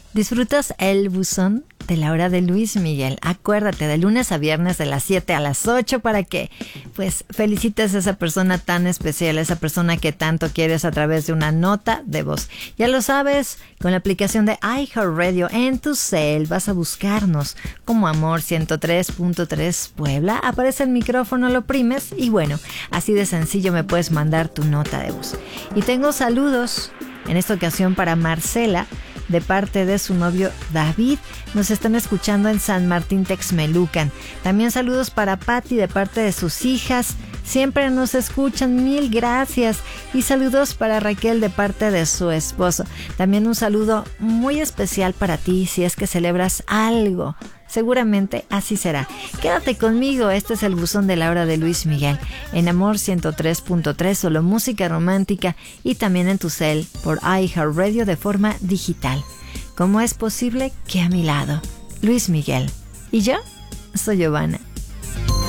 Disfrutas el buzón de la hora de Luis Miguel. Acuérdate, de lunes a viernes de las 7 a las 8 para que pues felicites a esa persona tan especial, a esa persona que tanto quieres a través de una nota de voz. Ya lo sabes, con la aplicación de iHeartRadio en tu cel vas a buscarnos como Amor 103.3 Puebla. Aparece el micrófono, lo oprimes y bueno, así de sencillo me puedes mandar tu nota de voz. Y tengo saludos en esta ocasión para Marcela, de parte de su novio David. Nos están escuchando en San Martín Texmelucan. También saludos para Patti de parte de sus hijas. Siempre nos escuchan, mil gracias. Y saludos para Raquel de parte de su esposo. También un saludo muy especial para ti si es que celebras algo. Seguramente así será. Quédate conmigo, este es el buzón de la hora de Luis Miguel. En Amor 103.3, solo música romántica y también en tu cel por iHeartRadio de forma digital. ¿Cómo es posible que a mi lado? Luis Miguel. Y yo soy Giovanna.